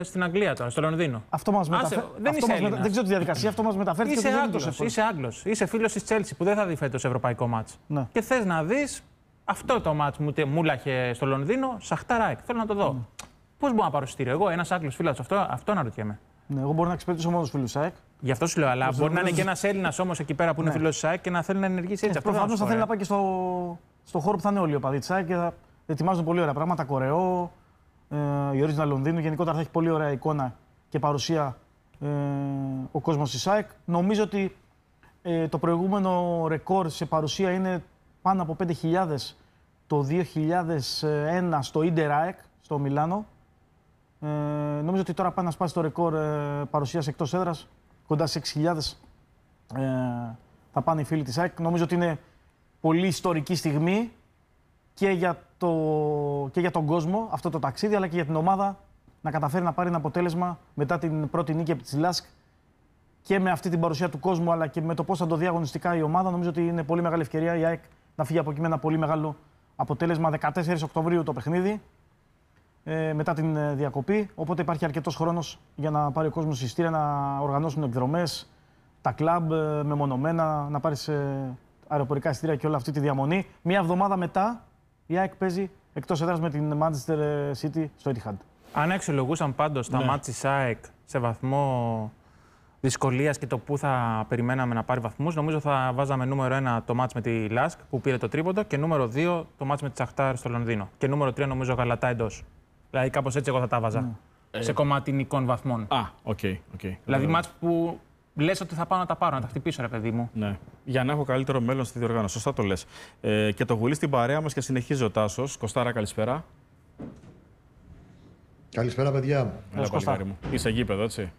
στην Αγγλία τώρα, στο Λονδίνο. Αυτό μας μεταφέρει. Δεν ξέρω τη διαδικασία, αυτό μας μεταφέρει. Είσαι Άγγλος. Είσαι φίλος της Chelsea που δεν θα δει φέτος ευρωπαϊκό μάτς. Ναι. Και θες να δεις αυτό το μάτς που μούλαχε στο Λονδίνο, Σαχτάρ ΑΕΚ. Θέλω να το δω. Πώς μπορώ να πάρω εισιτήριο, εγώ, ένας Άγγλος φίλος, αυτό να ρωτιέμαι. Ναι, εγώ μπορώ να εξυπηρετήσω μόνο τους φίλους ΑΕΚ. Γι' αυτό σου λέω, αλλά μπορεί να είναι και ένας Έλληνας όμως εκεί πέρα που είναι φίλος της ΑΕΚ και να θέλει να ενεργήσει έτσι. Προφανώς θα θέλει να πάει και στο χώρο που θα είναι όλοι οι οπαδοί της ΑΕΚ και θα ετοιμάζουν πολύ ωραία πράγματα. Κορεό, η Original Λονδίνου. Γενικότερα θα έχει πολύ ωραία εικόνα και παρουσία ο κόσμος της ΑΕΚ. Νομίζω ότι το προηγούμενο ρεκόρ σε παρουσία είναι πάνω από 5.000 το 2001 στο Inter ΑΕΚ, στο Μιλάνο. Νομίζω ότι τώρα πάει να σπάσει το ρεκόρ παρουσίας εκτός έδρας, κοντά σε 6.000 θα πάνε οι φίλοι της ΑΕΚ. Νομίζω ότι είναι πολύ ιστορική στιγμή και για τον κόσμο αυτό το ταξίδι, αλλά και για την ομάδα να καταφέρει να πάρει ένα αποτέλεσμα μετά την πρώτη νίκη επί της ΛΑΣΚ και με αυτή την παρουσία του κόσμου, αλλά και με το πώς θα το δει αγωνιστικά η ομάδα. Νομίζω ότι είναι πολύ μεγάλη ευκαιρία η ΑΕΚ να φύγει από εκεί με ένα πολύ μεγάλο αποτέλεσμα. 14 Οκτωβρίου το παιχνίδι, μετά την διακοπή. Οπότε υπάρχει αρκετός χρόνος για να πάρει ο κόσμος εισιτήρια, να οργανώσουν εκδρομές, τα κλαμπ μεμονωμένα, να πάρει αεροπορικά εισιτήρια και όλη αυτή τη διαμονή. Μία εβδομάδα μετά η ΑΕΚ παίζει εκτός έδρας με την Manchester City στο Etihad. Αν αξιολογούσαν πάντως τα μάτς της ΑΕΚ σε βαθμό δυσκολίας και το πού θα περιμέναμε να πάρει βαθμούς, νομίζω θα βάζαμε νούμερο 1 το μάτς με τη ΛΑΣΚ που πήρε το τρίποντο και νούμερο 2 το μάτς με τη Σαχτάρ στο Λονδίνο. Και νούμερο 3 νομίζω Γαλατά εντός. Δηλαδή κάπως έτσι εγώ θα τα βάζα. Σε κομμάτι νικών βαθμών. Οκ. Δηλαδή μάτς που λες ότι θα πάω να τα πάρω, να τα χτυπήσω, ρε παιδί μου. Ναι. Για να έχω καλύτερο μέλλον στη διοργάνωση. Σωστά το λες. Και το γουλί στην παρέα μας και συνεχίζει ο Τάσος. Κωστάρα, καλησπέρα. Καλησπέρα, παιδιά. Έλα, παλικάρι μου. Είσαι γήπεδο, έτσι.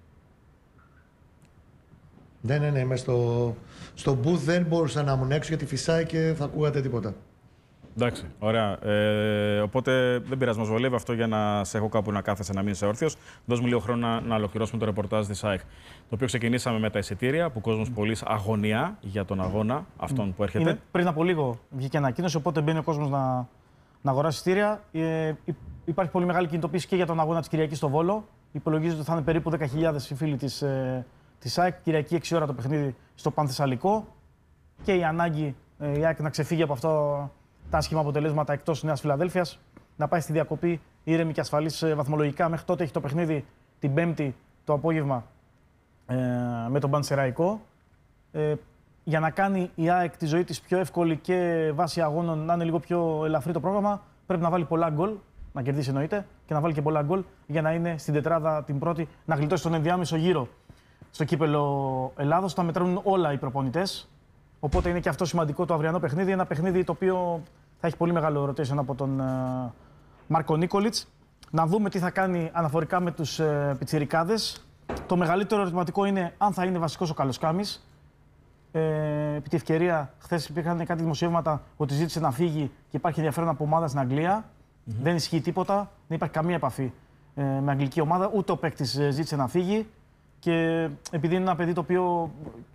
Ναι, είμαι στο booth, δεν μπορούσα να ήμουν έξω γιατί φυσάει και θα ακούγατε τίποτα. Εντάξει, ωραία. Οπότε δεν πειράζει, μας βολεύει αυτό για να σε έχω κάπου να κάθεσαι, να μείνεις όρθιος. Δώσ' μου λίγο χρόνο να ολοκληρώσουμε το ρεπορτάζ της ΑΕΚ. Το οποίο ξεκινήσαμε με τα εισιτήρια, που ο κόσμος πολύ αγωνία για τον αγώνα αυτόν που έρχεται. Πριν από λίγο βγήκε ανακοίνωση, οπότε μπαίνει ο κόσμος να αγοράσει εισιτήρια. Υπάρχει πολύ μεγάλη κινητοποίηση και για τον αγώνα της Κυριακής στο Βόλο. Υπολογίζεται ότι θα είναι περίπου 10.000 οι φίλοι της ΑΕΚ. Κυριακή 6 ώρα το παιχνίδι στο Πανθεσσαλικό. Και η ανάγκη η ΑΕΚ να ξεφύγει από αυτό τα άσχημα αποτελέσματα εκτός Νέας Φιλαδέλφειας, να πάει στη διακοπή ήρεμη και ασφαλής βαθμολογικά. Μέχρι τότε έχει το παιχνίδι την Πέμπτη το απόγευμα με τον Πανσεραϊκό. Για να κάνει η ΑΕΚ τη ζωή της πιο εύκολη και βάσει αγώνων να είναι λίγο πιο ελαφρύ το πρόγραμμα, πρέπει να βάλει πολλά γκολ, να κερδίσει εννοείται, και να βάλει και πολλά γκολ για να είναι στην τετράδα την πρώτη, να γλιτώσει τον ενδιάμεσο γύρο στο κύπελο Ελλάδος. Θα μετρούν όλα οι προπονητές. Οπότε είναι και αυτό σημαντικό το αυριανό παιχνίδι. Ένα παιχνίδι το οποίο θα έχει πολύ μεγάλο rotation από τον Μάρκο Νίκολιτς. Να δούμε τι θα κάνει αναφορικά με τους πιτσιρικάδες. Το μεγαλύτερο ερωτηματικό είναι αν θα είναι βασικός ο Καλοσκάμης. Επί τη ευκαιρία, χθες υπήρχαν κάτι δημοσιεύματα ότι ζήτησε να φύγει και υπάρχει ενδιαφέρον από ομάδα στην Αγγλία. Δεν ισχύει τίποτα, δεν υπάρχει καμία επαφή με αγγλική ομάδα. Ούτε ο παίκτης ζήτησε να φύγει. Και επειδή είναι ένα παιδί το οποίο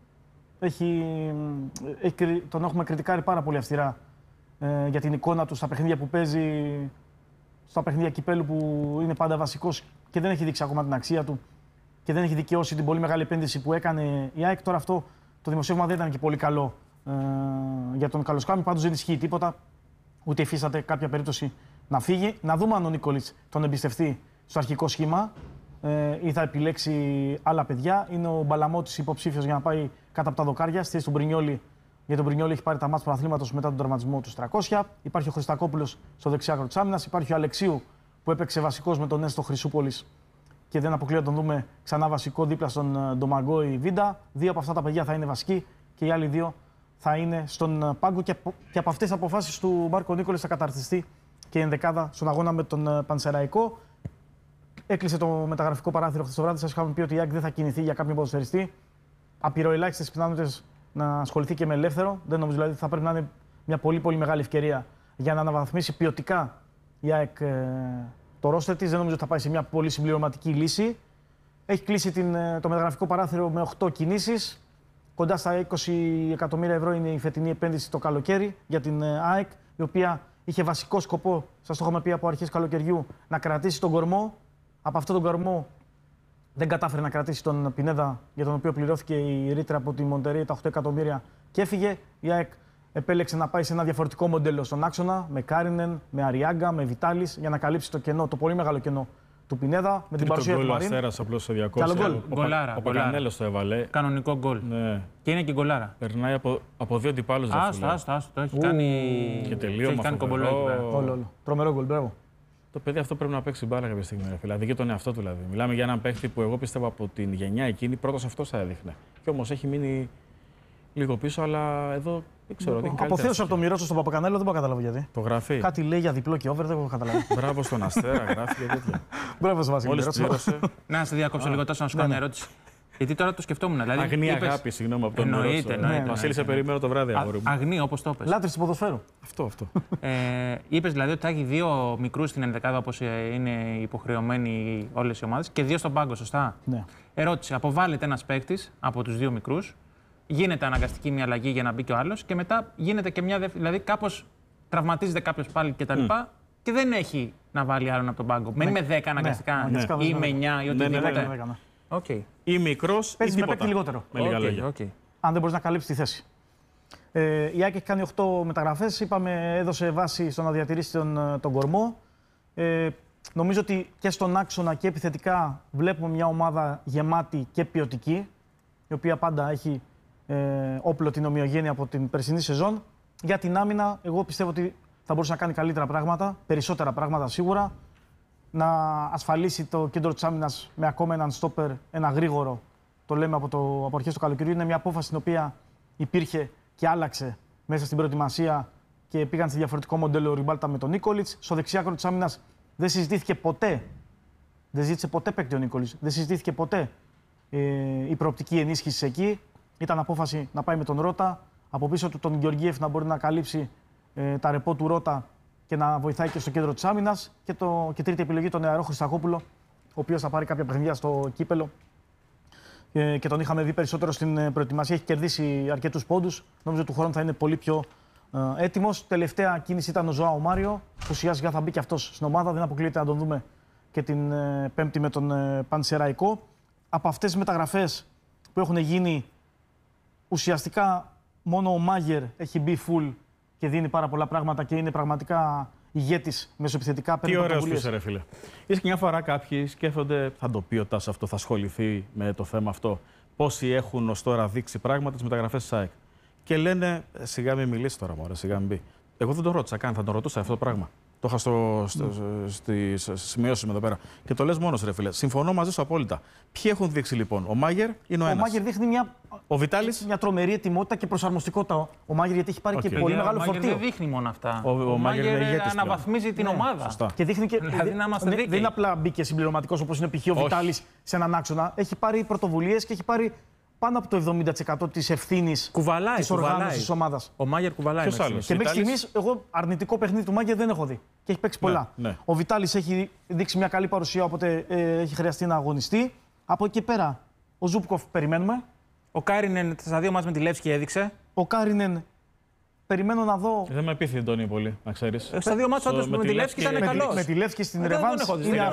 τον έχουμε κριτικάρει πάρα πολύ αυστηρά για την εικόνα του στα παιχνίδια που παίζει, στα παιχνίδια κυπέλου που είναι πάντα βασικός και δεν έχει δείξει ακόμα την αξία του και δεν έχει δικαιώσει την πολύ μεγάλη επένδυση που έκανε η ΑΕΚ. Τώρα αυτό το δημοσίευμα δεν ήταν και πολύ καλό για τον Καλοσκάμη, πάντως δεν ισχύει τίποτα, ούτε υφίσταται κάποια περίπτωση να φύγει. Να δούμε αν ο Νίκολιτς τον εμπιστευτεί στο αρχικό σχήμα ή θα επιλέξει άλλα παιδιά. Είναι ο Μπαλαμώτης υποψήφιος για να πάει κάτω από τα δοκάρια στη θέση του Μπρινιόλη. Για τον Μπρινιόλη έχει πάρει τα μάτς του πρωταθλήματος μετά τον τερματισμό του 300. Υπάρχει ο Χριστακόπουλος στο δεξιάκρο της άμυνας. Υπάρχει ο Αλεξίου που έπαιξε βασικός με τον Έστω Χρυσούπολης και δεν αποκλείω να τον δούμε ξανά βασικό δίπλα στον Ντομαγκόη Βίντα. Δύο από αυτά τα παιδιά θα είναι βασικοί και οι άλλοι δύο θα είναι στον πάγκο. Και από αυτές τις αποφάσεις του Μάρκο Νίκολιτς θα καταρτιστεί και η ενδεκάδα στον αγώνα με τον Πανσεραϊκό. Έκλεισε το μεταγραφικό παράθυρο χθες το βράδυ. Σας είχαμε πει ότι η ΑΕΚ δεν θα κινηθεί για κάποιον ποδοσφαιριστή. Απειροελάχιστες πιθανότητες να ασχοληθεί και με ελεύθερο. Δεν νομίζω δηλαδή ότι θα πρέπει να είναι μια πολύ μεγάλη ευκαιρία για να αναβαθμίσει ποιοτικά η ΑΕΚ το ρόστερ της. Δεν νομίζω ότι θα πάει σε μια πολύ συμπληρωματική λύση. Έχει κλείσει το μεταγραφικό παράθυρο με 8 κινήσεις. Κοντά στα 20 εκατομμύρια ευρώ είναι η φετινή επένδυση το καλοκαίρι για την ΑΕΚ, η οποία είχε βασικό σκοπό, σας το είχαμε πει από αρχές καλοκαιριού, να κρατήσει τον κορμό από αυτόν τον κορμό δεν κατάφερε να κρατήσει τον Πινέδα, για τον οποίο πληρώθηκε η ρήτρα από τη Μοντερέι τα 8 εκατομμύρια και έφυγε. Η ΑΕΚ επέλεξε να πάει σε ένα διαφορετικό μοντέλο στον άξονα, με Κάρινεν, με Αριάγκα, με Βιτάλης, για να καλύψει το κενό, το πολύ μεγάλο κενό του Πινέδα, με την παρουσία του Μαρίν. Αστέρας απλώς σε διακόψει. Γκολάρα. Ο Παπακανέλος το έβαλε. Κανονικό γκολ. Ναι. Και είναι και γκολάρα. Περνάει από δύο αντιπάλους. Άστο. Το έχει κάνει. Και τελείωμα. Κάνει κομπολό. Τρομερό γκολ, μπράβο. Το παιδί αυτό πρέπει να παίξει μπάλα κάποια στιγμή. Δηλαδή και τον εαυτό του. Δηλαδή. Μιλάμε για έναν παίχτη που εγώ πιστεύω από την γενιά εκείνη πρώτος αυτός θα έδειχνε. Και όμως έχει μείνει λίγο πίσω, αλλά εδώ δεν ξέρω. Αποθέωσε από το μυρό του στον Παπακανέλο, δεν μπορώ να καταλάβω γιατί. Το γράφει. Κάτι λέει για διπλό και over, δεν έχω καταλάβει. Μπράβο στον Αστέρα, γράφει και τέτοια. Μπράβο στο Βασίλη. Να σε διακόψω λίγο τόσο να σου κάνω μια ερώτηση. Γιατί τώρα το σκεφτόμουν. Δηλαδή, αγνή αγάπη, συγγνώμη από τον Εννοείται. Βασίλη, σε περιμένω το βράδυ, αγόρι μου. Αγνή, όπως το είπες. Λάτρης του ποδοσφαίρου. Αυτό. Είπες δηλαδή ότι θα έχει 2 μικρούς στην ενδεκάδα, όπως είναι υποχρεωμένοι όλες οι ομάδες, και 2 στον πάγκο, σωστά. Ναι. Ερώτηση. Αποβάλλεται ένας παίκτης από τους 2 μικρούς, γίνεται αναγκαστική μια αλλαγή για να μπει και ο άλλος, και μετά γίνεται και μια δεύτερη. Δηλαδή κάπως τραυματίζεται κάποιος πάλι κτλ. Και δεν έχει να βάλει άλλον από τον πάγκο. Μένει με 10 αναγκαστικά ή με 9 ή οτιδήποτε. Okay. Ή μικρός ή με παίκτη λιγότερο. Με λίγα λόγια. Αν δεν μπορείς να καλύψεις τη θέση. Η ΑΕΚ έχει κάνει 8 μεταγραφές. Είπαμε, έδωσε βάση στο να διατηρήσει τον κορμό. Νομίζω ότι και στον άξονα και επιθετικά βλέπουμε μια ομάδα γεμάτη και ποιοτική, η οποία πάντα έχει όπλο την ομοιογένεια από την περσινή σεζόν. Για την άμυνα, εγώ πιστεύω ότι θα μπορούσε να κάνει καλύτερα πράγματα, περισσότερα πράγματα σίγουρα. Να ασφαλίσει το κέντρο της άμυνας με ακόμα έναν στόπερ, ένα γρήγορο. Το λέμε από αρχές του καλοκαιριού. Είναι μια απόφαση την οποία υπήρχε και άλλαξε μέσα στην προετοιμασία και πήγαν σε διαφορετικό μοντέλο ο Ριμπάλτα με τον Νίκολιτς. Στο δεξιάκρο της άμυνας δεν συζητήθηκε ποτέ. Δεν ζήτησε ποτέ παίκτη ο Νίκολιτς. Δεν συζητήθηκε ποτέ η προοπτική ενίσχυση εκεί. Ήταν απόφαση να πάει με τον Ρώτα. Από πίσω του τον Γεωργίεφ να μπορεί να καλύψει τα ρεπό του Ρώτα και να βοηθάει και στο κέντρο της άμυνας. Και τρίτη επιλογή τον νεαρό Χριστακόπουλο, ο οποίος θα πάρει κάποια παιχνίδια στο κύπελο. Και τον είχαμε δει περισσότερο στην προετοιμασία. Έχει κερδίσει αρκετούς πόντους. Νομίζω του χρόνου θα είναι πολύ πιο έτοιμος. Τελευταία κίνηση ήταν ο Ζωάο Μάριο, που σιγά σιγά θα μπει και αυτός στην ομάδα. Δεν αποκλείεται να τον δούμε και την Πέμπτη με τον Πανσεραϊκό. Από αυτές τις μεταγραφές που έχουν γίνει, ουσιαστικά μόνο ο Μάγερ έχει μπει full και δίνει πάρα πολλά πράγματα και είναι πραγματικά ηγέτης μεσοεπιθετικά. Τι ωραίος που είσαι, ρε φίλε. Ίσως και μια φορά κάποιοι σκέφτονται, θα το πει ο Τάσος αυτό, θα ασχοληθεί με το θέμα αυτό. Πόσοι έχουν ως τώρα δείξει πράγματα τις μεταγραφές της ΑΕΚ. Και λένε, σιγά μην μιλήσει τώρα, μωρέ, σιγά μην μπει. Εγώ δεν το ρώτησα καν, θα τον ρωτούσα αυτό το πράγμα. Το είχα στις σημειώσεις μου εδώ πέρα. Και το λες μόνος, ρε φίλε. Συμφωνώ μαζί σου απόλυτα. Ποιοι έχουν δείξει λοιπόν, ο Μάγερ είναι ο ένας. Ο Μάγερ δείχνει μια τρομερή ετοιμότητα και προσαρμοστικότητα. Ο Μάγερ, γιατί έχει πάρει και πολύ μεγάλο φορτίο. Δεν δείχνει μόνο αυτά. Ο Μάγερ αναβαθμίζει την ομάδα. Σωστά. Και δείχνει και. Δηλαδή, δεν είναι απλά μπήκε συμπληρωματικός όπως είναι π.χ. ο Βιτάλης σε έναν άξονα. Έχει πάρει πρωτοβουλίες και έχει πάρει πάνω από το 70% της ευθύνης της οργάνωσης της ομάδας. Ο Μάγερ κουβαλάει. Και μέχρι στιγμής, εγώ αρνητικό παιχνίδι του Μάγερ δεν έχω δει. Και έχει παίξει πολλά. Ναι. Ο Βιτάλης έχει δείξει μια καλή παρουσία, οπότε έχει χρειαστεί να αγωνιστεί. Από εκεί πέρα, ο Ζούπκοφ περιμένουμε. Ο Κάρινεν στα 2 μάτς με τη Λεύσκη έδειξε. Ο Κάρινεν, περιμένω να δω. Δεν με πείθει Αντώνη πολύ, να ξέρεις. Στα 2 μάτς όντως με τη Λεύσκη ήταν καλός. Με τη Λεύσκη στην Ρεβάνς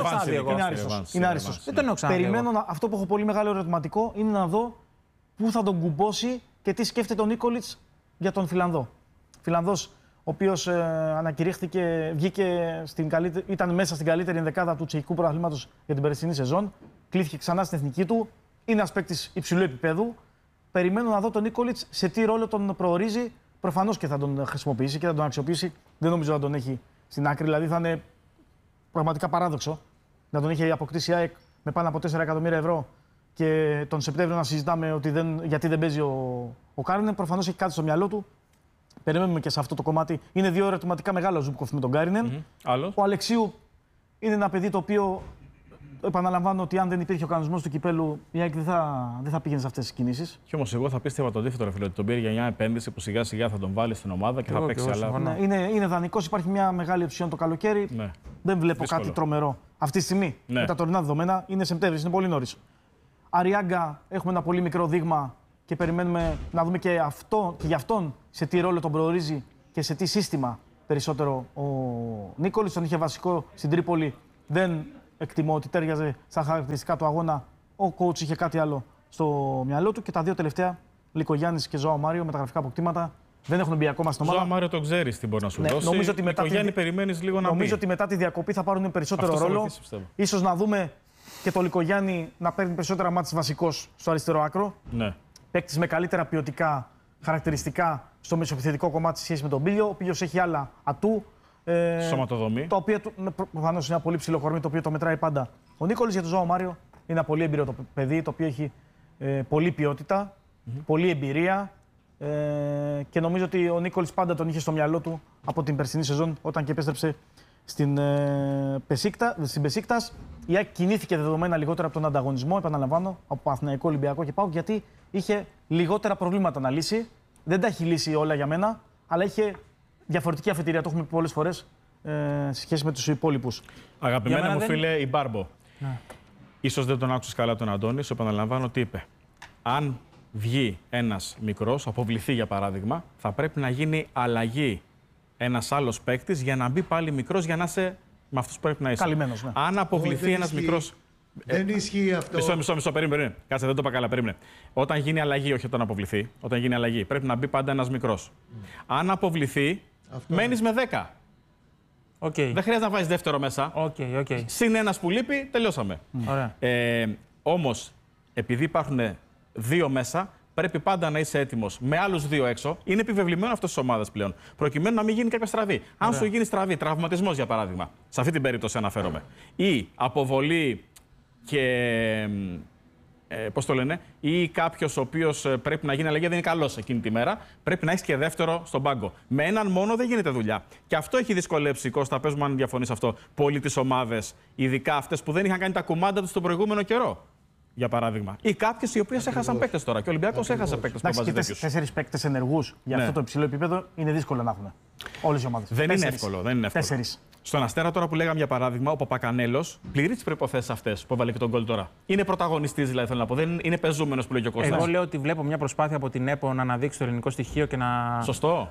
είναι άριστος. Δεν τον έχω ξαναδεί. Περιμένω αυτό που έχω πολύ μεγάλο ερωτηματικό είναι να δω πού θα τον κουμπώσει και τι σκέφτεται ο Νίκολιτς για τον Φιλανδό. Φιλανδός, ο οποίος ανακηρύχθηκε, ήταν μέσα στην καλύτερη ενδεκάδα του τσεχικού πρωταθλήματος για την περσινή σεζόν. Κλήθηκε ξανά στην εθνική του. Είναι ένας παίκτης υψηλού επίπεδου. Περιμένω να δω τον Νίκολιτς σε τι ρόλο τον προορίζει. Προφανώς και θα τον χρησιμοποιήσει και θα τον αξιοποιήσει. Δεν νομίζω να τον έχει στην άκρη. Δηλαδή θα είναι πραγματικά παράδοξο να τον είχε αποκτήσει η ΑΕΚ με πάνω από 4 εκατομμύρια ευρώ και τον Σεπτέμβριο να συζητάμε ότι γιατί δεν παίζει ο Κάρινεν. Προφανώς έχει κάτι στο μυαλό του. Περιμένουμε και σε αυτό το κομμάτι. Είναι 2 ερωτηματικά μεγάλα ο Ζούπκοφ με τον Κάρινεν. Ο Αλεξίου είναι ένα παιδί το οποίο, επαναλαμβάνω ότι αν δεν υπήρχε ο κανονισμός του κυπέλου, η ΑΕΚ δεν θα πήγαινε σε αυτές τις κινήσεις. Και όμως εγώ θα πίστευα το αντίθετο, ρε φίλε, ότι τον πήρε για μια επένδυση που σιγά σιγά θα τον βάλει στην ομάδα και θα παίξει άλλα. Ναι, είναι δανεικός, υπάρχει μια μεγάλη οψιόν το καλοκαίρι. Ναι. Δεν βλέπω κάτι τρομερό αυτή τη στιγμή. Ναι. Με τα τωρινά δεδομένα είναι Σεπτέμβρης, είναι πολύ νωρίς. Αριάγκα, έχουμε ένα πολύ μικρό δείγμα και περιμένουμε να δούμε και για αυτόν σε τι ρόλο τον προορίζει και σε τι σύστημα περισσότερο ο Νίκολιτς. Τον είχε βασικό στην Τρίπολη, δεν εκτιμώ ότι τέριαζε στα χαρακτηριστικά του αγώνα. Ο coach είχε κάτι άλλο στο μυαλό του. Και τα δύο τελευταία, Λικογιάννης και Ζωάο Μάριο, μεταγραφικά αποκτήματα. Δεν έχουν μπει ακόμα στην ομάδα. Ζωάο Μάριο το ξέρει τι μπορεί να σου δώσει. Νομίζω ότι μετά περιμένεις λίγο να μπει. Νομίζω ότι μετά τη διακοπή θα πάρουν περισσότερο ρόλο. Ίσως να δούμε και το Λικογιάννη να παίρνει περισσότερα μάτς βασικός στο αριστερό άκρο. Ναι. Παίκτης με καλύτερα ποιοτικά χαρακτηριστικά στο μεσοεπιθετικό κομμάτι σε σχέση με τον Πίλιο. Ο Πίλιος έχει άλλα ατού. Σωματοδομή. Το οποίο προφανώς είναι ένα πολύ ψηλό κορμί, το οποίο το μετράει πάντα. Ο Νίκολης για τον Ζωάο Μάριο είναι ένα πολύ έμπειρο το παιδί, το οποίο έχει πολλή ποιότητα, πολλή εμπειρία. Και νομίζω ότι ο Νίκολης πάντα τον είχε στο μυαλό του από την περσινή σεζόν, όταν και επέστρεψε στην Μπεσίκτας. Η ΑΕΚ κινήθηκε δεδομένα λιγότερα από τον ανταγωνισμό, επαναλαμβάνω, από Παναθηναϊκό, Ολυμπιακό και ΠΑΟΚ, γιατί είχε λιγότερα προβλήματα να λύσει. Δεν τα έχει λύσει όλα για μένα, αλλά είχε διαφορετική αφετηρία. Το έχουμε πει πολλές φορές σε σχέση με τους υπόλοιπους. Αγαπημένα μου φίλε, η Μπάρμπο. Ναι. Ίσως δεν τον άκουσες καλά τον Αντώνη, σου επαναλαμβάνω τι είπε. Αν βγει ένας μικρός, αποβληθεί για παράδειγμα, θα πρέπει να γίνει αλλαγή ένας άλλος παίκτης για να μπει πάλι μικρός για να είσαι με αυτούς που πρέπει να είσαι. Καλυμμένος, ναι. Αν αποβληθεί ένας μικρός. Δεν ισχύει αυτό. Μισό, περίμενε. Κάτσε, δεν το είπα καλά, περίμενε. Όταν γίνει αλλαγή, όχι όταν αποβληθεί, όταν γίνει αλλαγή, πρέπει να μπει πάντα ένας μικρός. Αν αποβληθεί, μένεις με 10. Okay. Δεν χρειάζεται να βάζεις δεύτερο μέσα. Okay. Συν ένας που λείπει, τελειώσαμε. Όμως, επειδή υπάρχουν δύο μέσα, πρέπει πάντα να είσαι έτοιμος με άλλους δύο έξω. Είναι επιβεβλημένο αυτό στις ομάδες πλέον. Προκειμένου να μην γίνει κάποια στραβή. Αν σου γίνει στραβή, τραυματισμός για παράδειγμα, σε αυτή την περίπτωση αναφέρομαι, ή αποβολή και. Πώς το λένε, ή κάποιος ο οποίος πρέπει να γίνει αλλαγή, δεν είναι καλός εκείνη τη μέρα, πρέπει να έχεις και δεύτερο στον πάγκο. Με έναν μόνο δεν γίνεται δουλειά. Και αυτό έχει δυσκολέψει, Κώστα, πες μου αν διαφωνείς αυτό, πολύ τις ομάδες, ειδικά αυτές που δεν είχαν κάνει τα κουμάντα τους τον προηγούμενο καιρό. Για παράδειγμα. Ή κάποιες οι οποίες έχασαν παίκτες τώρα. Και ο Ολυμπιακός έχασε παίκτες που βάζει τέτοιους. 4 παίκτες ενεργούς για αυτό το υψηλό επίπεδο είναι δύσκολο να έχουν όλες οι ομάδες. Δεν είναι εύκολο. 4. Στον Αστέρα τώρα που λέγαμε για παράδειγμα, ο Παπακανέλος πληρεί τις προϋποθέσεις αυτές που έβαλε και τον γκολ τώρα. Είναι πρωταγωνιστής δηλαδή, θέλω να πω. Δεν είναι πεζούμενος που λέγει ο Κώστας. Εγώ λέω ότι βλέπω μια προσπάθεια από την ΕΠΟ να αναδείξει το ελληνικό στοιχείο και να. Σωστό.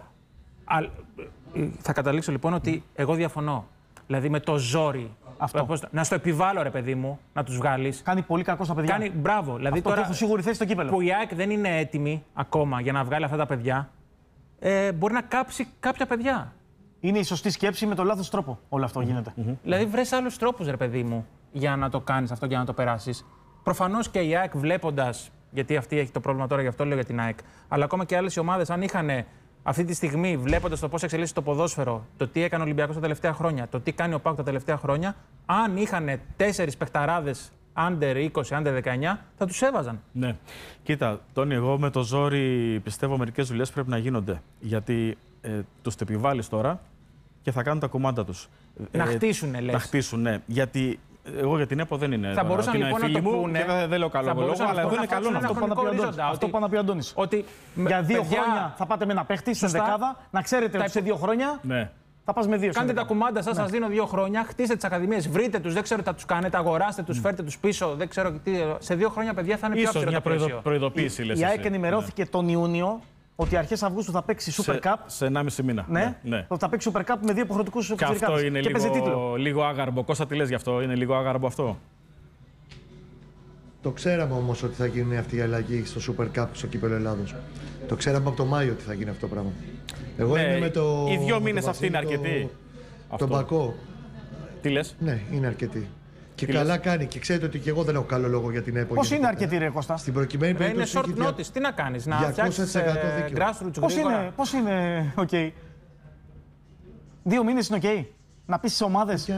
Θα καταλήξω λοιπόν ότι εγώ διαφωνώ. Δηλαδή με το ζόρι. Να στο επιβάλλω, ρε παιδί μου, να τους βγάλεις. Κάνει πολύ κακό στα παιδιά. Μπράβο. Δηλαδή αυτό τώρα έχω σίγουρη θέση στο κύπελλο. Που η ΑΕΚ δεν είναι έτοιμη ακόμα για να βγάλει αυτά τα παιδιά, μπορεί να κάψει κάποια παιδιά. Είναι η σωστή σκέψη με τον λάθος τρόπο όλο αυτό γίνεται. Δηλαδή βρες άλλους τρόπους, ρε παιδί μου, για να το κάνεις αυτό και να το περάσεις. Προφανώς και η ΑΕΚ βλέποντας, γιατί αυτή έχει το πρόβλημα τώρα, γι' αυτό λέω για την ΑΕΚ, αλλά ακόμα και άλλες ομάδες, αν είχαν αυτή τη στιγμή, βλέποντας το πώς εξελίσσεται το ποδόσφαιρο, το τι έκανε ο Ολυμπιακός τα τελευταία χρόνια, το τι κάνει ο ΠΑΟΚ τα τελευταία χρόνια, αν είχαν 4 παιχταράδες under 20, under 19, θα τους έβαζαν. Ναι. Κοίτα, Τόνι, εγώ με το ζόρι πιστεύω μερικές δουλειές πρέπει να γίνονται. Γιατί τους το επιβάλλεις τώρα και θα κάνουν τα κουμάντα τους. Να χτίσουνε, λες. Να χτίσουν, ναι. Γιατί εγώ για την ΕΠΟ δεν είναι. Θα μπορούσαν λοιπόν να το πούνε. Δεν λέω καλό λόγο, αλλά εδώ είναι καλό να αυτό πάνω να πει ο Αντώνης. Ότι για 2 χρόνια θα πάτε με ένα παίχτη στην δεκάδα, να ξέρετε ότι σε 2 χρόνια θα πας με 2. Κάντε τα κουμάντα σας, σας δίνω 2 χρόνια, χτίστε τις ακαδημίες, βρείτε τους, δεν ξέρω τι θα τους κάνετε, αγοράστε τους, φέρτε τους πίσω, δεν ξέρω τι. Σε 2 χρόνια, παιδιά, θα είναι πιο αυστηρό το πλαίσιο. Προειδοποίηση, λες. Η ΑΕΚ ενημερώθηκε τον Ιούνιο ότι αρχές Αυγούστου θα παίξει Super Cup. Σε 1,5 μήνα. Ναι. Θα παίξει Super Cup με 2 υποχρεωτικούς ψηφιακούς. Και αυτό είναι λίγο άγαρμπο. Κώστα, τι λες γι' αυτό, είναι λίγο άγαρμπο αυτό. Το ξέραμε όμως ότι θα γίνει αυτή η αλλαγή στο Super Cup στο κύπελλο Ελλάδος. Το ξέραμε από το Μάιο ότι θα γίνει αυτό το πράγμα. Εγώ είμαι με το. Οι 2 μήνες αυτοί είναι αρκετοί. Τον Μπακό. Τι λες? Ναι, είναι αρκετοί. Και καλά κάνει. Και ξέρετε ότι και εγώ δεν έχω καλό λόγο για την ΕΠΟ. Πώς είναι αρκετή, ρε Κώστα? Στην προκειμένη περίπτωση. Είναι short notice. Τι να κάνεις, να φτιάξεις grassroots γρήγορα. Πώς είναι οκ? 2 μήνες είναι οκ? Να πεις στις ομάδες.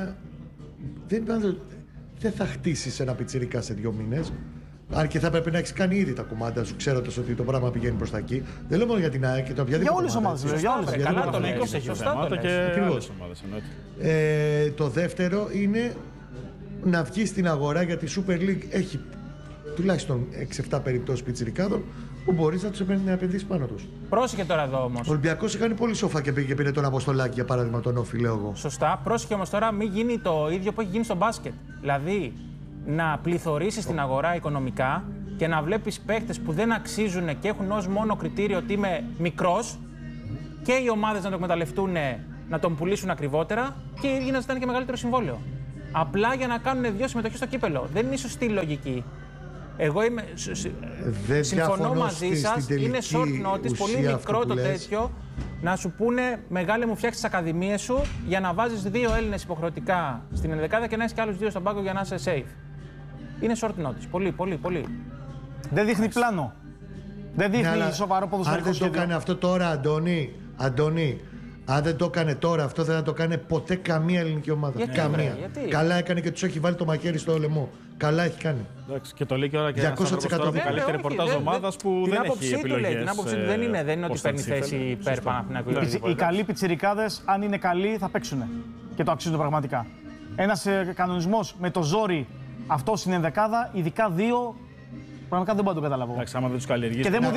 Δεν θα χτίσεις ένα πιτσιρικά σε 2 μήνες. Αν και θα πρέπει να έχεις κάνει ήδη τα κουμάντα σου, ξέροντας ότι το πράγμα πηγαίνει προς τα εκεί. Δεν λέω μόνο για την ΑΕΚ και το οποιαδήποτε. Για όλες τις ομάδες. Για όλες. Καλά το λέει. Σωστά το λέει. Ακριβώς. Το δεύτερο είναι να βγει στην αγορά, γιατί η Super League έχει τουλάχιστον 6-7 περιπτώσεις πιτσιρικάδων που μπορείς να επενδύσεις πάνω τους. Πρόσεχε τώρα εδώ όμως. Ο Ολυμπιακός έκανε πολύ σοφά και πήγε και πήρε τον Αποστολάκη για παράδειγμα, τον Όφη, λέω εγώ. Σωστά. Πρόσεχε όμως τώρα μην γίνει το ίδιο που έχει γίνει στο μπάσκετ. Δηλαδή να πληθωρίσεις την αγορά οικονομικά και να βλέπεις παίχτες που δεν αξίζουν και έχουν ως μόνο κριτήριο ότι είμαι μικρός και οι ομάδες να το εκμεταλλευτούν, να τον πουλήσουν ακριβότερα και οι ίδιοι να ζητάνε και μεγαλύτερο συμβόλαιο. απλά για να κάνουν 2 συμμετοχές στο κύπελο. Δεν είναι η σωστή λογική. Εγώ είμαι. Συμφωνώ μαζί σας. Είναι short notice, πολύ μικρό το τέτοιο. Να σου πούνε, μεγάλε μου, φτιάξεις τις ακαδημίες σου για να βάζεις 2 Έλληνες υποχρεωτικά στην ενδεκάδα και να έχεις και άλλους 2 στον πάγκο για να είσαι safe. Είναι short notice. Πολύ. Δεν δείχνει πλάνο. Δεν δείχνει σοβαρό ποδοσφαιρικό σχέδιο. Αν δεν το έκανε αυτό τώρα, Αντώνη, αν δεν το έκανε τώρα, αυτό δεν θα το κάνει ποτέ καμία ελληνική ομάδα. Καμία. Καλά έκανε και τους έχει βάλει το μαχαίρι στο λαιμό. Καλά έχει κάνει. Εντάξει, και το λέει και ώρα και ένας άνθρωπος τώρα που καλύτερη ρεπορτάζ ομάδας που δεν έχει επιλογές. Την άποψή του δεν είναι ότι παίρνει θέση υπέρ Παναθηναϊκού. Οι καλοί πιτσιρικάδες, αν είναι καλοί, θα παίξουν. Και το αξίζουν πραγματικά. Ένας κανονισμός με το ζόρι αυτό στην ενδεκάδα, ειδικά 2. Πραγματικά δεν μπορώ να το καταλάβω. Εντάξει, άμα δεν τους καλλιεργήσει.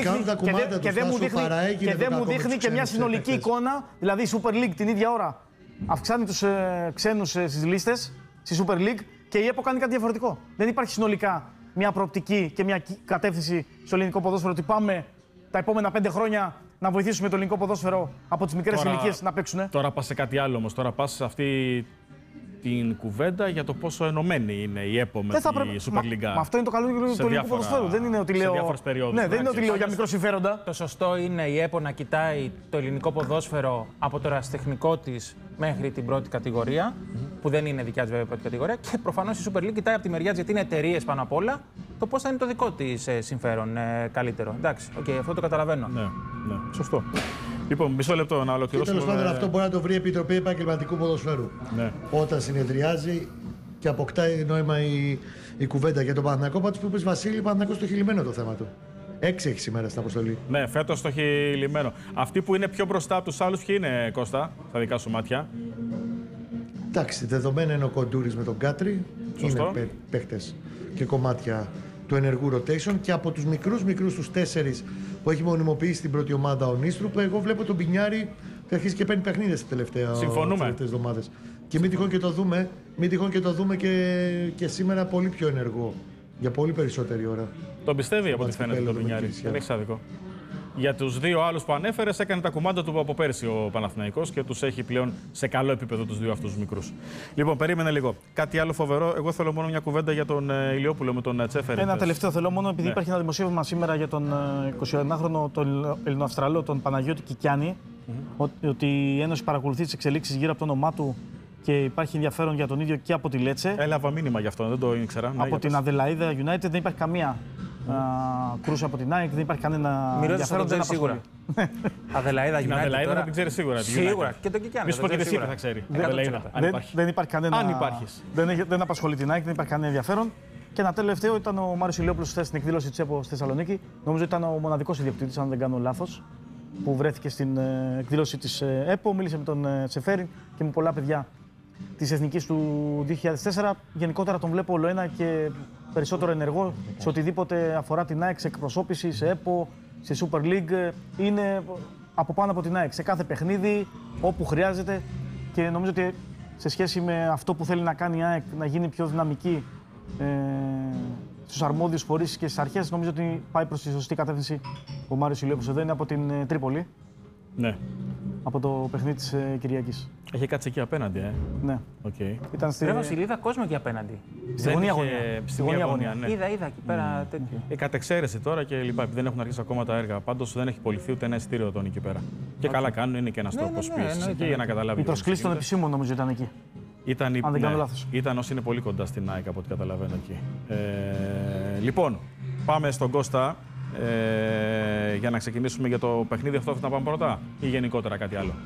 Και δεν μου δείχνει και μια συνολική εικόνα. Δηλαδή η Super League την ίδια ώρα αυξάνει τους ξένους στις λίστες, στη Super League, και η ΕΠΟ κάνει κάτι διαφορετικό. Δεν υπάρχει συνολικά μια προοπτική και μια κατεύθυνση στο ελληνικό ποδόσφαιρο ότι πάμε τα επόμενα 5 χρόνια να βοηθήσουμε το ελληνικό ποδόσφαιρο από τις μικρές ηλικίες να παίξουν. Τώρα πας σε κάτι άλλο όμως. Τώρα πας σε αυτή την κουβέντα για το πόσο ενωμένη είναι η ΕΠΟ με τη Super League. Μα αυτό είναι το καλό του ελληνικού ποδοσφαίρου. Δεν είναι ότι λέω. Ναι, δεν είναι ότι λέω για μικρό συμφέροντα. Το σωστό είναι η ΕΠΟ να κοιτάει το ελληνικό ποδόσφαιρο από το ερασιτεχνικό της μέχρι την πρώτη κατηγορία, που δεν είναι δικιά της βέβαια πρώτη κατηγορία. Και προφανώς η Super League κοιτάει από τη μεριά της, γιατί είναι εταιρείες πάνω απ' όλα, το πώς θα είναι το δικό της συμφέρον καλύτερο. Εντάξει, αυτό το καταλαβαίνω. Ναι, σωστό. Λοιπόν, μισό λεπτό να ολοκληρώσουμε. Τέλος πάντων, αυτό μπορεί να το βρει η Επιτροπή Επαγγελματικού Ποδοσφαίρου. Ναι. Όταν συνεδριάζει και αποκτάει νόημα η κουβέντα για τον Παναθηναϊκό. Πάντως που είπες, Βασίλη, Παναθηναϊκός το έχει λυμμένο το θέμα του. 6 έχει σήμερα στην αποστολή. Ναι, φέτος το έχει λυμμένο. Αυτοί που είναι πιο μπροστά από τους άλλους, ποιοι είναι, Κώστα, στα δικά σου μάτια? Εντάξει, δεδομένα είναι ο Κοντούρης με τον Κάτρι. Σωστό. Είναι παίχτες και κομμάτια του ενεργού rotation. Και από τους μικρούς τους 4 που έχει μονιμοποιήσει την πρώτη ομάδα ο Νίστρουπ, εγώ βλέπω τον Πινιάρη και αρχίζει και παίρνει παιχνίδες τις τελευταίες εβδομάδες. Και μην τυχόν και το δούμε και σήμερα πολύ πιο ενεργό. Για πολύ περισσότερη ώρα. Τον πιστεύει από ό,τι φαίνεται τον Πινιάρη. Δεν έχει άδικο. Για τους 2 άλλους που ανέφερες, έκανε τα κουμάντα του από πέρσι ο Παναθηναϊκός και τους έχει πλέον σε καλό επίπεδο τους 2 αυτούς μικρούς. Λοιπόν, περίμενε λίγο. Κάτι άλλο φοβερό. Εγώ θέλω μόνο μια κουβέντα για τον Ηλιόπουλο με τον Τσέφερη. Ένα τελευταίο θέλω μόνο, επειδή υπάρχει ένα δημοσίευμα σήμερα για τον 21χρονο, τον Ελληνοαυστραλό, τον Παναγιώτη Κικιάνη, ότι η Ένωση παρακολουθεί τις εξελίξεις γύρω από το όνομά του και υπάρχει ενδιαφέρον για τον ίδιο και από τη Λέτσε. Έλαβα μήνυμα γι' αυτό, δεν το ήξερα. Από την Αδελαΐδα United δεν υπάρχει καμία κρούση από την ΑΕΚ, δεν υπάρχει κανένα ενδιαφέρον. Δεν σίγουρα. Αδελαΐδα United. Την Αδελαΐδα θα την ξέρει σίγουρα. Σίγουρα. Και τον Κικιάνη. Μη σου πω και εσύ θα ξέρει. Δεν υπάρχει κανένα. Αν υπάρχεις. Δεν απασχολεί την ΑΕΚ, δεν υπάρχει κανένα ενδιαφέρον. Και ένα τελευταίο ήταν ο Μάριος Ηλιόπουλος χθες στην εκδήλωση της ΕΠΟ στη Θεσσαλονίκη. Νομίζω ήταν ο μοναδικός ιδιοκτήτης, αν δεν κάνω λάθος, που βρέθηκε στην εκδήλωση της ΕΠΟ. Μίλησε με τον Τσεφέρη και με πολλά παιδιά της Εθνικής του 2004. Γενικότερα τον βλέπω ολοένα και περισσότερο ενεργό σε οτιδήποτε αφορά την ΑΕΚ, σε εκπροσώπηση, σε ΕΠΟ, σε Super League. Είναι από πάνω από την ΑΕΚ σε κάθε παιχνίδι, όπου χρειάζεται. Και νομίζω ότι σε σχέση με αυτό που θέλει να κάνει η ΑΕΚ, να γίνει πιο δυναμική στους αρμόδιους φορείς και στις αρχές, νομίζω ότι πάει προς τη σωστή κατεύθυνση ο Μάριος Ηλιόπουλος. Εδώ είναι από την Τρίπολη. Ναι. Από το παιχνίδι της Κυριακής. Έχει κάτσει εκεί απέναντι, Ναι. Okay. Ήταν στη Βασιλίδα, κόσμο εκεί απέναντι. Στη γωνία γωνία. Στη γωνία, ναι. Είδα εκεί πέρα τέτοιο. Κατ' εξαίρεση τώρα και λοιπά, επειδή δεν έχουν αρχίσει ακόμα τα έργα. Πάντως δεν έχει πωληθεί ούτε ένα εισιτήριο τον εκεί πέρα. Και καλά κάνουν, είναι και ένας τρόπος πίεσης εκεί για να καταλάβει. Η προσκλήση των επισήμων νομίζω ήταν εκεί. Αν δεν κάνω λάθος. Ήταν όσοι είναι πολύ κοντά στην ΑΕΚ από ό,τι καταλαβαίνω εκεί. Λοιπόν, πάμε στον Κώστα για να ξεκινήσουμε για το παιχνίδι αυτό. Να πάμε πρώτα ή γενικότερα κάτι άλλο?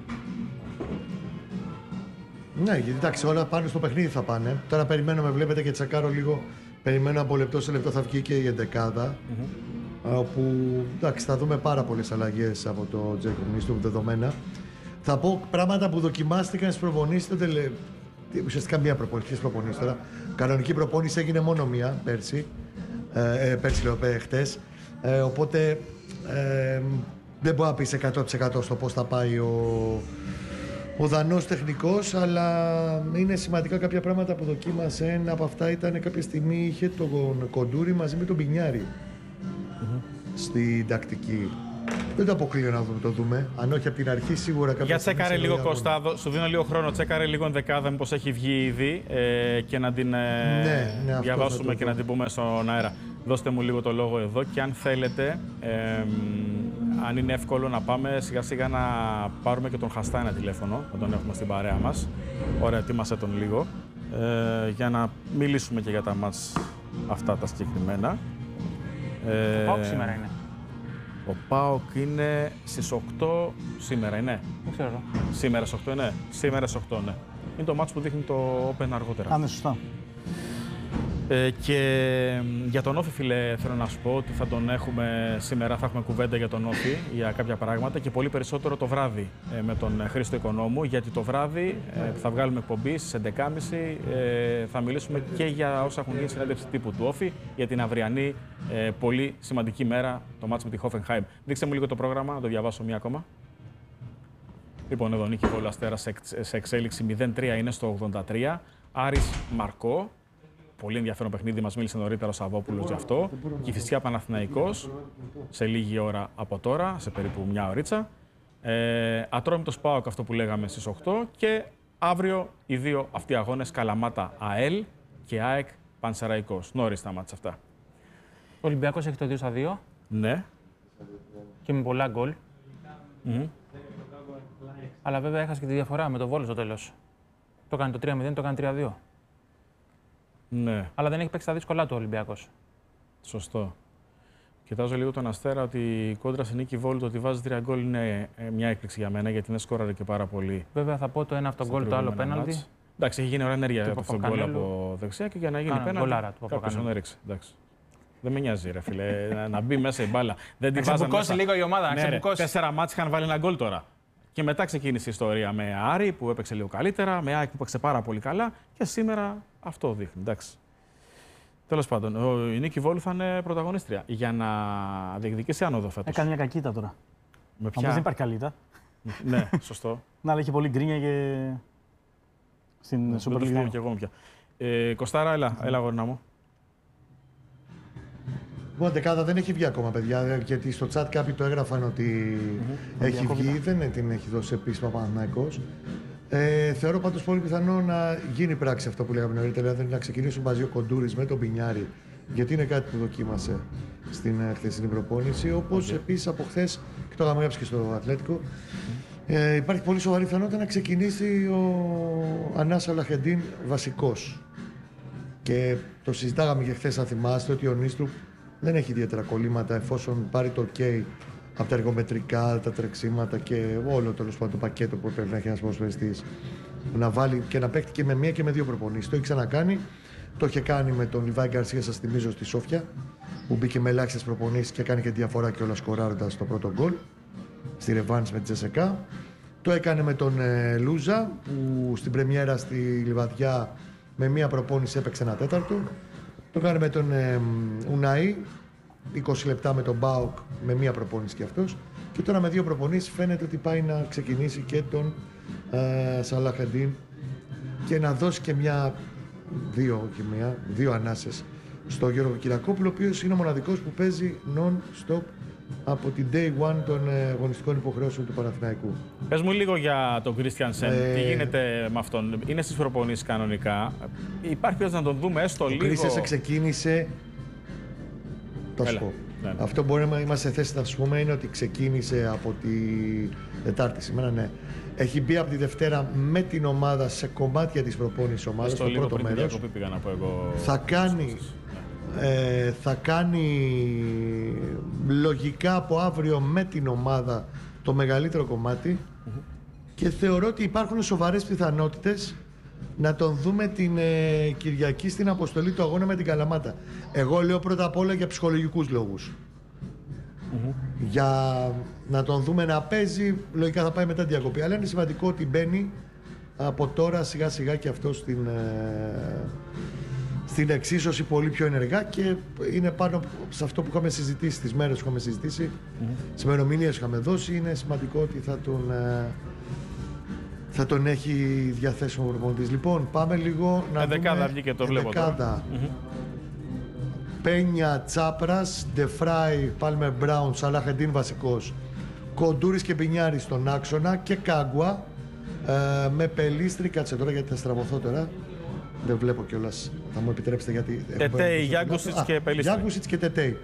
Ναι, γιατί εντάξει, όλα πάνε στο παιχνίδι θα πάνε. Τώρα περιμένουμε, βλέπετε και τσακάρω λίγο. Περιμένω από λεπτό σε λεπτό θα βγει και η εντεκάδα. Όπου εντάξει, θα δούμε πάρα πολλές αλλαγές από το Τζέικοπ Νίστρουπ δεδομένα. Θα πω πράγματα που δοκιμάστηκαν στις προπονήσεις. Ουσιαστικά μία προπονήση τώρα. Κανονική προπόνηση έγινε μόνο μία πέρσι. Πέρσι λέω χτες. Οπότε δεν μπορώ να πεις 100% στο πώς θα πάει ο Δανός τεχνικός, αλλά είναι σημαντικά κάποια πράγματα που δοκίμασε. Ένα από αυτά ήταν κάποια στιγμή είχε τον Κοντούρη μαζί με τον Πινιάρη στην τακτική. Δεν το αποκλείω να το δούμε. Αν όχι από την αρχή, σίγουρα κάποια. Για τσέκαρε λίγο, Κώστα, σου δίνω λίγο χρόνο. Τσέκαρε λίγο ενδεκάδα, μήπως έχει βγει ήδη και να την διαβάσουμε και να την πούμε στον αέρα. Δώστε μου λίγο το λόγο εδώ και αν θέλετε, αν είναι εύκολο να πάμε σιγά σιγά να πάρουμε και τον Χαστά ένα τηλέφωνο, να τον έχουμε στην παρέα μας. Ωραία, ετοίμασε τον λίγο, για να μιλήσουμε και για τα μάτς αυτά τα συγκεκριμένα. Ο ΠΑΟΚ σήμερα είναι. Ο ΠΑΟΚ είναι στις 8 σήμερα, είναι. Δεν ξέρω. Σήμερα στις 8 είναι. Σήμερα στις 8, ναι. Είναι το μάτς που δείχνει το Open αργότερα. Αν είναι σωστά. Και για τον Όφη, φίλε, θέλω να σου πω ότι θα τον έχουμε σήμερα, θα έχουμε κουβέντα για τον Όφη, για κάποια πράγματα και πολύ περισσότερο το βράδυ με τον Χρήστο Οικονόμου, γιατί το βράδυ θα βγάλουμε εκπομπή στις 11.30, θα μιλήσουμε και για όσα έχουν γίνει συνέντευξη τύπου του Όφη, για την αυριανή πολύ σημαντική μέρα, το μάτς με τη Hoffenheim. Δείξτε μου λίγο το πρόγραμμα, να το διαβάσω μία ακόμα. Λοιπόν, εδώ Νίκη Βόλου Αστέρας σε εξέλιξη 0-3 είναι στο 83, Άρης Μαρκό. Πολύ ενδιαφέρον παιχνίδι, μας μίλησε νωρίτερα ο Σαββόπουλος γι' αυτό. Κηφισιά Παναθηναϊκός σε λίγη ώρα από τώρα, σε περίπου μια ωρίτσα. Ατρόμητος ΠΑΟΚ, αυτό που λέγαμε στις 8. Και αύριο οι δύο αυτοί αγώνες, Καλαμάτα ΑΕΛ και ΑΕΚ Πανσεραϊκός. Νωρίς τα μάτσα αυτά. Ο Ολυμπιακός έχει το 2-2. Ναι. Και με πολλά γκολ. Αλλά βέβαια έχασε και τη διαφορά με το Βόλο στο τέλος. Το κάνει το 3-0, το κάνει 3-2. Ναι. Αλλά δεν έχει παίξει τα δύσκολά του ο Ολυμπιακός. Σωστό. Κοιτάζω λίγο τον Αστέρα ότι η κόντρα στην Νίκη Βόλου, το ότι βάζει 3 γκολ είναι μια έκπληξη για μένα, γιατί δεν σκόραρε και πάρα πολύ. Βέβαια θα πω το ένα αυτό γκολ, το άλλο πέναλτι. Εντάξει, έχει γίνει ωραία ενέργεια από αυτόν τον γκολ από δεξιά και για να γίνει πέναλτι. Κάποιος τον έριξε. Εντάξει. Δεν με νοιάζει, ρε φίλε, να μπει μέσα η μπάλα. Δεν την βάζανε μέσα. Λίγο η ομάδα, ναι, 4 μάτς είχαν βάλει ένα γκολ τώρα. Και μετά ξεκίνησε η ιστορία με Άρη που έπαιξε λίγο καλύτερα, με ΑΕΚ που έπαιξε πάρα πολύ καλά και σήμερα αυτό δείχνει. Εντάξει. Τέλος πάντων, η Νίκη Βόλου θα είναι πρωταγωνίστρια για να διεκδικήσει άνοδο φέτος. Έκανε μια κακήτα τώρα. Με ποια? Δεν υπάρχει καλήτα. Ναι, σωστό. Να, αλλά είχε πολύ γκρίνια και στην Super League. Δεν και εγώ πια. Κωστάρα, έλα γόρνα μου. Λοιπόν, δεκάδα δεν έχει βγει ακόμα, παιδιά, γιατί στο chat κάποιοι το έγραφαν ότι έχει βγει, δεν την έχει δώσει επίσημα Παναθηναϊκός. Θεωρώ πάντως πολύ πιθανό να γίνει πράξη αυτό που λέγαμε νωρίτερα, δηλαδή να ξεκινήσουν μαζί ο Κοντούρης με τον Πινιάρη, γιατί είναι κάτι που δοκίμασε στην χθεσινή προπόνηση. Όπως επίσης από χθες, και το είχαμε γράψει και στο Ατλέτικο, υπάρχει πολύ σοβαρή πιθανότητα να ξεκινήσει ο Ανάς Αλαχεντίν βασικός. Και το συζητάγαμε και χθες, αν θυμάστε, ότι ο Νίστρου δεν έχει ιδιαίτερα κολλήματα εφόσον πάρει το OK από τα εργομετρικά, τα τρεξίματα και όλο το πακέτο που πρέπει να έχει ένας ποδοσφαιριστής. Να βάλει και να παίξει και με μία και με δύο προπονήσεις. Το έχει ξανακάνει. Το είχε κάνει με τον Λιβάη Γκαρσία, σας θυμίζω, στη Σόφια, που μπήκε με ελάχιστες προπονήσεις και έκανε και διαφορά και όλα σκοράροντας το πρώτο γκολ στη ρεβάνς με τη Τζεσεκά. Το έκανε με τον Λούζα, που στην πρεμιέρα στη Λιβαδιά με μία προπόνηση έπαιξε ένα τέταρτο. Το κάνει με τον Ουναή, 20 λεπτά με τον Μπάουκ με μία προπόνηση και αυτός. Και τώρα με δύο προπονήσεις φαίνεται ότι πάει να ξεκινήσει και τον Σαλαχεντίν και να δώσει και δύο ανάσες στο Γιώργο Κυρακόπουλο, ο οποίος είναι ο μοναδικός που παίζει non-stop από την day one των αγωνιστικών υποχρεώσεων του Παναθηναϊκού. Πες μου λίγο για τον Κρίστιανσεν. Τι γίνεται με αυτόν? Είναι στις προπονήσεις κανονικά? Υπάρχει περίπτωση να τον δούμε έστω λίγο? Ο Κρίστιανσεν ξεκίνησε. Θα σου πω. Ναι. Αυτό μπορεί να είμαστε σε θέση να σου πούμε είναι ότι ξεκίνησε από τη Τετάρτη σήμερα, ναι. Έχει μπει από τη Δευτέρα με την ομάδα σε κομμάτια της προπόνησης ομάδας, στο πρώτο μέρος. Πήγα να πω εγώ. Θα κάνει λογικά από αύριο με την ομάδα το μεγαλύτερο κομμάτι και θεωρώ ότι υπάρχουν σοβαρές πιθανότητες να τον δούμε την Κυριακή στην αποστολή του αγώνα με την Καλαμάτα. Εγώ λέω πρώτα απ' όλα για ψυχολογικούς λόγους. Για να τον δούμε να παίζει, λογικά θα πάει μετά την διακοπή. Αλλά είναι σημαντικό ότι μπαίνει από τώρα σιγά σιγά και αυτό στην εξίσωση πολύ πιο ενεργά και είναι πάνω σε αυτό που είχαμε συζητήσει, τις μέρες που είχαμε συζητήσει, τις ημερομηνίες που είχαμε δώσει. Είναι σημαντικό ότι θα τον έχει διαθέσιμο ο προπονητής. Λοιπόν, πάμε λίγο να δούμε. Δεκάδα βγήκε, το βλέπω τώρα. Πένια, Τσάπρας, Ντεφράι, Πάλμερ Μπράουν, Σαλαχεντίν βασικός, Κοντούρης και Μπινιάρης στον άξονα και Κάγκουα με Πελίστρη. Κάτσε τώρα γιατί θα στραβωθώ τώρα. Δεν βλέπω κιόλας. Θα μου επιτρέψετε γιατί. Τετέι, Γιάνκουσιτς και Πελίστρη. Γιάνκουσιτς και Τετέι.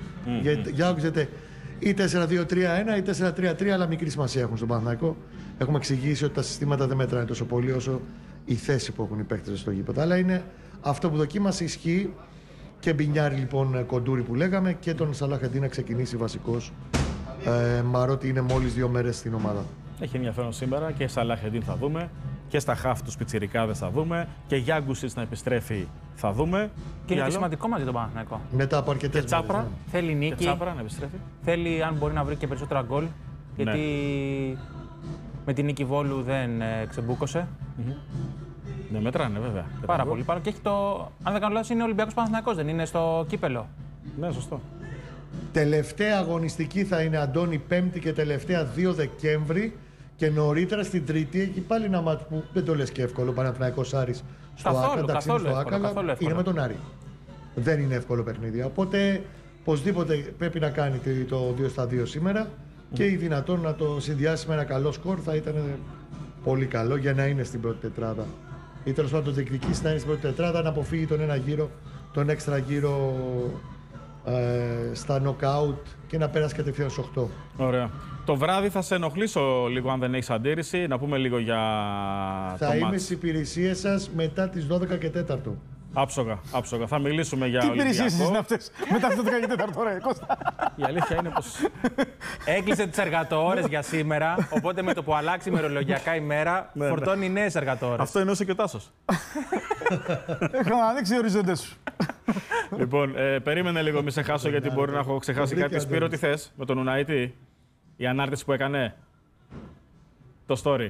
Ή 4-2-3-1 ή 4-3-3, αλλά μικρή σημασία έχουν στον Παναθηναϊκό. Έχουμε εξηγήσει ότι τα συστήματα δεν μετράνε τόσο πολύ όσο η θέση που έχουν οι παίκτες στο γήπεδο. Αλλά είναι αυτό που δοκίμασε, ισχύει. Και Μπινιάρη λοιπόν Κοντούρη που λέγαμε και τον Σαλάχ να ξεκινήσει βασικός. Μαρότι είναι μόλις 2 μέρες στην ομάδα. Έχει ενδιαφέρον σήμερα και Σαλάχεντίν θα δούμε και στα χαφ τους πιτσιρικάδες θα δούμε και Γιάνκουσιτς να επιστρέφει θα δούμε. Και είναι και σημαντικό μαζί τον Παναθηναϊκό. Μετά από αρκετές και Τσάπρα. μέρες, ναι. Θέλει νίκη. Και Τσάπρα να επιστρέφει. Θέλει αν μπορεί να βρει και περισσότερα γκολ. Γιατί με την νίκη Βόλου δεν ξεμπούκωσε. Ναι, μετράνε βέβαια. Πάρα πολύ. Και έχει αν δεν κάνω λάθος, είναι Ολυμπιακός Παναθηναϊκός, δεν είναι στο κύπελο. Ναι, σωστό. Τελευταία αγωνιστική θα είναι, Αντώνη, 5η και τελευταία 2 Δεκέμβρη. Και νωρίτερα στην Τρίτη έχει πάλι ένα μάτι που δεν το λες και εύκολο. Παναθηναϊκός Άρης στο Άκα. Καθόλου εύκολο. Είναι με τον Άρη. Δεν είναι εύκολο παιχνίδι. Οπότε οπωσδήποτε πρέπει να κάνει το 2-2 σήμερα και ή δυνατόν να το συνδυάσει με ένα καλό σκορ θα ήταν πολύ καλό για να είναι στην πρώτη τετράδα. Ή τέλος πάντων διεκδικήσει να είναι στην πρώτη τετράδα, να αποφύγει τον ένα γύρο, τον έξτρα γύρο στα νοκάουτ και να πέρασε κατευθείαν στους 8. Ωραία. Το βράδυ θα σε ενοχλήσω λίγο αν δεν έχεις αντίρρηση. Να πούμε λίγο για το μάτς. Θα είμαι στις υπηρεσίες σας μετά τις 12 και 4. Άψογα. Θα μιλήσουμε για Τι Ολυμπιακό. υπηρεσίες είναι αυτές μετά τις 12 και 4, ρε Κώστα. Η αλήθεια είναι πως Έκλεισε τις εργατοώρες για σήμερα, οπότε με το που αλλάξει ημερολογιακά ημέρα, φορτώνει νέες εργατοώρες. αυτό εννοούσε και ο Τάσος. Έχω ανοίξει οι οριζόντες σου. Λοιπόν, περίμενε λίγο, μη σε χάσω γιατί μπορεί να έχω ξεχάσει κάτι. Σπύρο, τι θες με τον Ουναίτη, η ανάρτηση που έκανε, το story.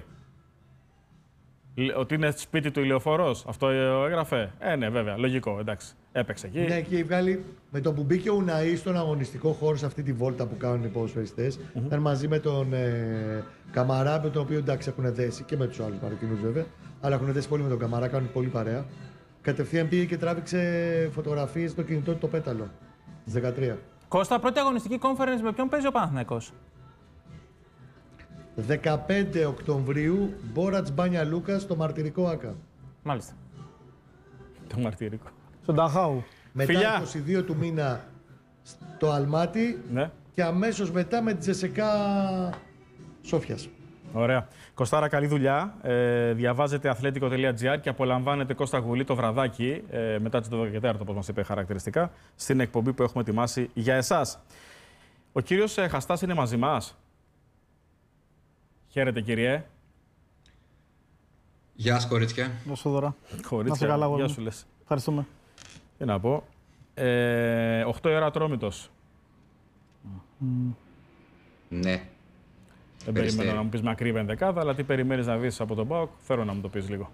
Ότι είναι σπίτι του ηλιοφόρος, αυτό έγραφε. Ναι, βέβαια, λογικό, εντάξει. Έπαιξε εκεί. Ναι, και βγάλει με το που μπήκε ο Ουναΐ στον αγωνιστικό χώρο σε αυτή τη βόλτα που κάνουν οι ποδοσφαιριστές. Ήταν μαζί με τον Καμαρά, με τον οποίο εντάξει έχουν δέσει και με τους άλλους παρακινούς βέβαια. Αλλά έχουν δέσει πολύ με τον Καμαρά, κάνουν πολύ παρέα. Κατευθείαν πήγε και τράβηξε φωτογραφίες στο κινητό του το πέταλο. Στις 13. Κώστα, πρώτη αγωνιστική conference με ποιον παίζει ο Παναθηναϊκός? 15 Οκτωβρίου, Μπόρατς Μπάνια Λούκα στο μαρτυρικό Άκα. Μάλιστα. Το μαρτυρικό. Στον Ταχάου. Μετά Φιλιά. 22 του μήνα στο Αλμάτι Ναι. και αμέσως μετά με τη Τζεσεκά Σόφιας. Ωραία. Κωστάρα, καλή δουλειά. Διαβάζετε atletico.gr και απολαμβάνετε Κώστα Γουλή το βραδάκι μετά τις 12 και 4, όπως μας είπε χαρακτηριστικά, στην εκπομπή που έχουμε ετοιμάσει για εσάς. Ο κύριος Χαστάς είναι μαζί μας. Χαίρετε, κύριε. Γεια σας, κορίτσια. Δώσω δώρα. Κορίτσια, καλά, γεια γεια σου λες. Ευχαριστούμε. Τι να πω. 8 η ώρα Ατρόμητος. Ναι. Δεν περιμένω να μου πεις μακρύ ενδεκάδα, αλλά τι περιμένεις να δεις από τον ΠΑΟΚ, θέλω να μου το πεις λίγο.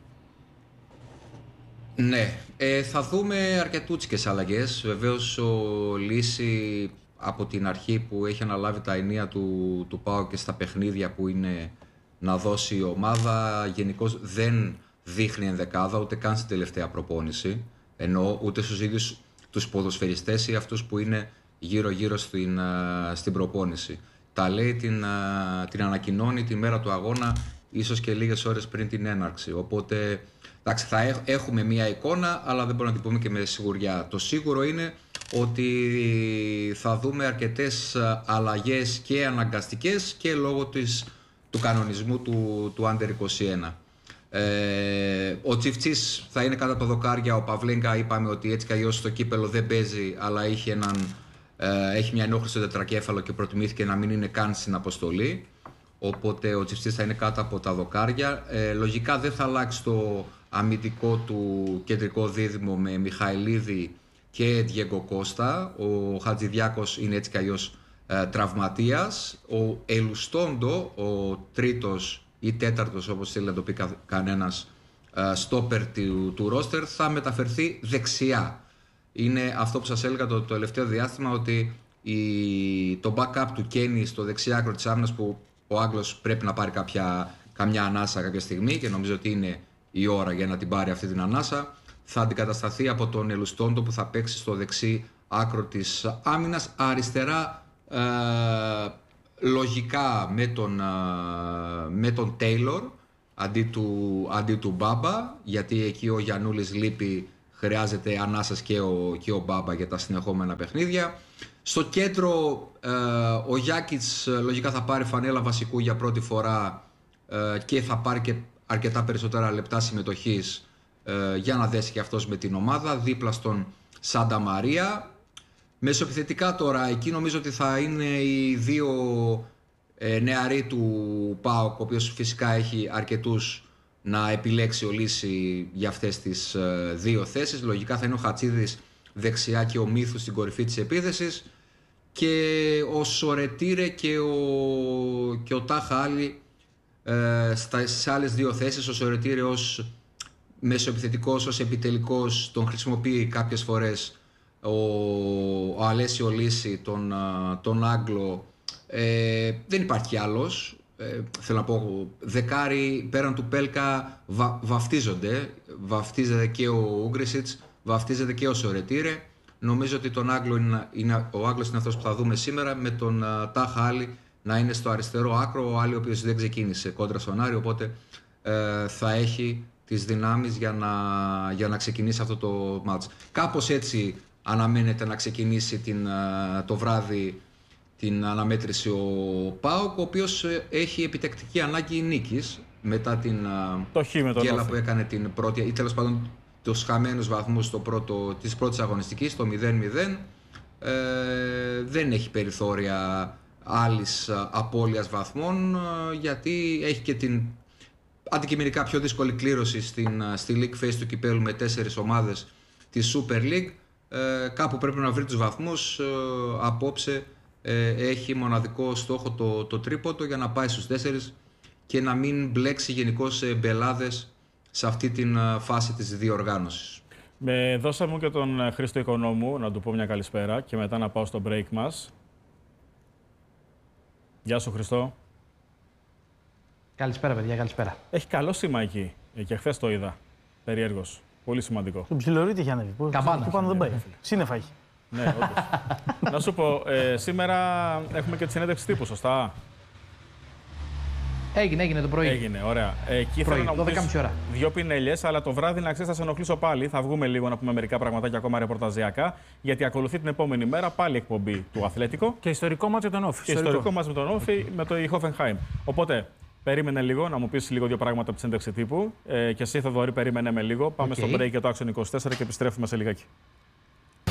Ναι. Θα δούμε αρκετούτσικες αλλαγές. Βεβαίως, ο Λύση από την αρχή που έχει αναλάβει τα ενία του ΠΑΟΚ και στα παιχνίδια που είναι να δώσει η ομάδα, γενικώς δεν δείχνει ενδεκάδα, ούτε καν στην τελευταία προπόνηση. Ενώ ούτε στους ίδιους τους ποδοσφαιριστές ή αυτούς που είναι γύρω-γύρω στην προπόνηση. Τα λέει, την ανακοινώνει τη μέρα του αγώνα, ίσως και λίγες ώρες πριν την έναρξη. Οπότε, εντάξει, θα έχουμε μία εικόνα, αλλά δεν μπορούμε να την πούμε και με σιγουριά. Το σίγουρο είναι ότι θα δούμε αρκετές αλλαγές και αναγκαστικές και λόγω του κανονισμού του Under 21. Ο Τσιφτσής θα είναι κάτω από το δοκάρια. Ο Παυλέγκα είπαμε ότι έτσι κι αλλιώς στο κύπελο δεν παίζει, αλλά έχει μια ενόχληση στο τετρακέφαλο και προτιμήθηκε να μην είναι καν στην αποστολή. Οπότε ο Τσιφτσής θα είναι κάτω από τα δοκάρια. Λογικά δεν θα αλλάξει το αμυντικό του κεντρικό δίδυμο με Μιχαηλίδη και Διέγκο Κώστα. Ο Χατζηδιάκος είναι έτσι κι αλλιώς τραυματίας. Ο Ελουστόντο, ο τρίτος ή τέταρτος, όπως θέλει να το πει κανένας, στόπερ του ρόστερ, θα μεταφερθεί δεξιά. Είναι αυτό που σας έλεγα το τελευταίο διάστημα, ότι το backup του Κένι στο δεξιά άκρο της άμυνας, που ο Άγγλος πρέπει να πάρει καμιά ανάσα κάποια στιγμή και νομίζω ότι είναι η ώρα για να την πάρει αυτή την ανάσα, θα αντικατασταθεί από τον Ελουστόντο που θα παίξει στο δεξί άκρο της άμυνας. Αριστερά λογικά με τον Τέιλορ αντί του Μπάμπα, γιατί εκεί ο Γιαννούλης λείπει, χρειάζεται ανάσας και ο Μπάμπα για τα συνεχόμενα παιχνίδια. Στο κέντρο ο Γιάκιτς λογικά θα πάρει φανέλα βασικού για πρώτη φορά και θα πάρει και αρκετά περισσότερα λεπτά συμμετοχής για να δέσει και αυτός με την ομάδα, δίπλα στον Σάντα Μαρία. Μεσοεπιθετικά τώρα, εκεί νομίζω ότι θα είναι οι δύο νεαροί του ΠΑΟΚ, ο οποίος φυσικά έχει αρκετούς να επιλέξει ο Λύση για αυτές τις δύο θέσεις. Λογικά θα είναι ο Χατσίδης δεξιά και ο Μύθους στην κορυφή της επίθεσης, και ο Σορετήρε και ο Τάχα Άλλη στις άλλες δύο θέσεις. Ο Σορετήρε ως μεσοεπιθετικός, ως επιτελικός, τον χρησιμοποιεί κάποιες φορές ο Αλέσιο Λύση, τον Άγγλο. Δεν υπάρχει άλλος. Θέλω να πω, δεκάρι πέραν του Πέλκα βαφτίζονται. Βαφτίζεται και ο Ούγκρισιτς, βαφτίζεται και ο Σορετήρε. Νομίζω ότι ο Άγγλος είναι αυτός που θα δούμε σήμερα, με τον Τάχα Άλλη να είναι στο αριστερό άκρο. Ο Άλλη, ο οποίος δεν ξεκίνησε κόντρα στον Άρη, οπότε θα έχει τις δυνάμεις για να ξεκινήσει αυτό το μάτς. Κάπως έτσι αναμένεται να ξεκινήσει το βράδυ την αναμέτρηση ο ΠΑΟΚ, ο οποίος έχει επιτακτική ανάγκη νίκης μετά την γκέλα που έκανε την πρώτη, ή τέλος πάντων τους χαμένους βαθμούς της πρώτης αγωνιστικής, το 0-0. Δεν έχει περιθώρια άλλης απώλειας βαθμών, γιατί έχει και την αντικειμενικά πιο δύσκολη κλήρωση στη League Phase του κυπέλου με 4 ομάδες της Super League. Κάπου πρέπει να βρει τους βαθμούς. Απόψε έχει μοναδικό στόχο το τρίποντο για να πάει στους 4 και να μην μπλέξει γενικώς μπελάδες σε αυτή την φάση της διοργάνωσης. Δώσα μου και τον Χρήστο Οικονόμου να του πω μια καλησπέρα και μετά να πάω στο break μας. Γεια σου, Χριστό. Καλησπέρα, παιδιά, καλησπέρα. Έχει καλό σήμα εκεί. Και χθες το είδα. Περίεργος. Πολύ σημαντικό. Στον ψιλορίτη είχε ανέβει. Καμπάνα. Του πάνω δεν πάει. Σύννεφα έχει. Ναι, όντως. Να σου πω, σήμερα έχουμε και τη συνέντευξη τύπου, σωστά? Έγινε το πρωί. Έγινε, ωραία. Εκεί πρωί, θέλω να μου πεις 12.30 ώρα. δύο πινέλιες, αλλά το βράδυ να ξέρεις θα σε ενοχλήσω πάλι. Θα βγούμε λίγο να πούμε μερικά πραγματάκια ακόμα ρεπορταζιακά, γιατί ακολουθεί την επόμενη μέρα πάλι εκπομπή του Αθλέτικο. Και ιστορικό μάτς με τον Όφη. Και ιστορικό μάτς με τον Όφη, με το Hoffenheim. Οπότε, περίμενε λίγο να μου πεις λίγο δύο πράγματα από τη συνέντευξη τύπου. Και εσύ, Θοδωρή, περίμενε με λίγο. Πάμε στο break για το Action 24 και επιστρέφουμε σε λιγάκι.